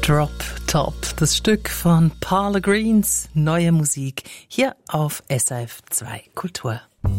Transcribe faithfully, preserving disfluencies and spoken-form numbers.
Drop Top, das Stück von Paula Greens, neue Musik hier auf S R F zwei Kultur.